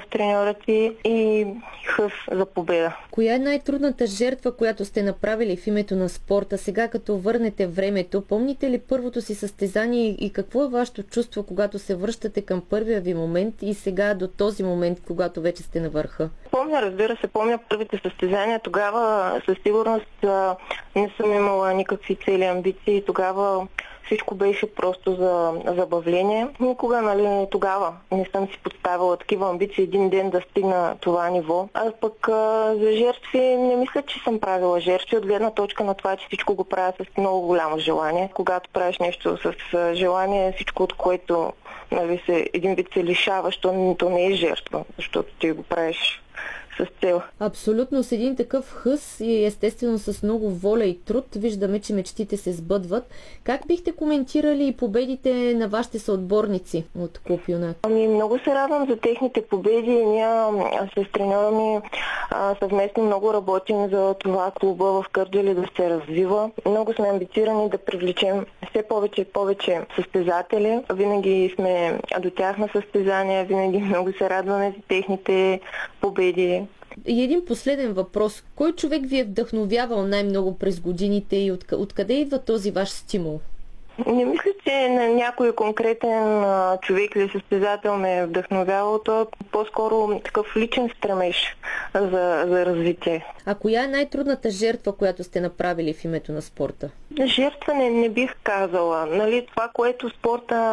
треньора ти и хъс за победа. Коя е най-трудната жертва, която сте направили в името на спорта? Сега като върнете времето, помните ли първото си състезание и какво е вашето чувство, когато се връщате към първия ви момент и сега до този момент, когато вече сте на върха? Помня, разбира се, помня първите състезания. Тогава със сигурност не съм имала никакви цели, амбиции. Тогава всичко беше просто за забавление. Никога, тогава не съм си поставила такива амбиции един ден да стигна това ниво. А пък за жертви не мисля, че съм правила жертви от гледна точка на това, че всичко го правя с много голямо желание. Когато правиш нещо с желание, всичко от което един вид се лишаваш, то не е жертва, защото ти го правиш с цел. Абсолютно, с един такъв хъс и естествено с много воля и труд виждаме, че мечтите се сбъдват. Как бихте коментирали победите на вашите съотборници от клуб Юнак? Много се радвам за техните победи. Ние с треньора ми съвместно много работим за това клуба в Кърджали да се развива. Много сме амбицирани да привлечем все повече и повече състезатели. Винаги сме до тях на състезания, винаги много се радваме за техните победи. И един последен въпрос. Кой човек ви е вдъхновявал най-много през годините и откъде идва този ваш стимул? Не мисля, че на някой конкретен човек или състезател ме е вдъхновявал. То е по-скоро такъв личен стремеж за развитие. А коя е най-трудната жертва, която сте направили в името на спорта? Жертва не бих казала. Това, което спорта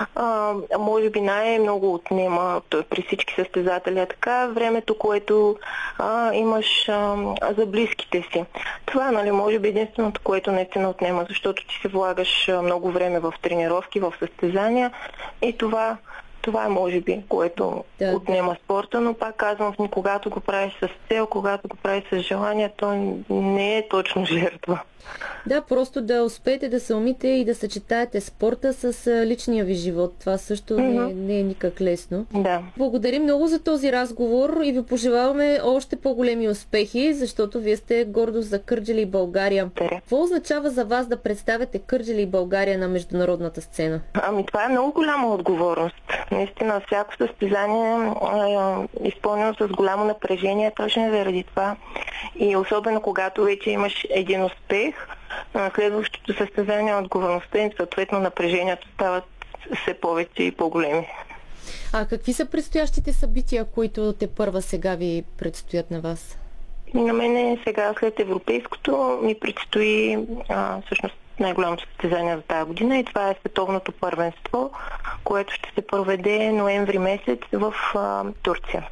може би най-много отнема при всички състезатели, а така времето, което имаш за близките си. Това може би единственото, което наистина отнема, защото ти се влагаш много време в тренировки, в състезания и това е може би, което отнема спорта, но пак казвам, когато го правиш с цел, когато го правиш с желание, то не е точно жертва. Да, просто да успеете да се умите и да съчетаете спорта с личния ви живот. Това също не е никак лесно. Да. Благодарим много за този разговор и ви пожелаваме още по-големи успехи, защото вие сте гордост за Кърджали и България. Какво означава за вас да представяте Кърджали и България на международната сцена? Това е много голяма отговорност. Наистина, всяко състезание е изпълнено с голямо напрежение, точно заради това. И особено когато вече имаш един успех, на следващото състезание отговорността и съответно напрежението стават все повече и по-големи. А какви са предстоящите събития, които тепърва сега ви предстоят на вас? На мен сега след европейското ми предстои всъщност най-голямото състезание за тази година и това е световното първенство, което ще се проведе ноември месец в Турция.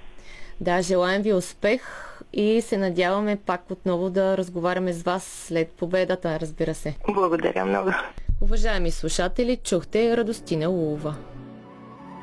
Да, желаем ви успех и се надяваме пак отново да разговаряме с вас след победата, разбира се. Благодаря много. Уважаеми слушатели, чухте Радостина Улова.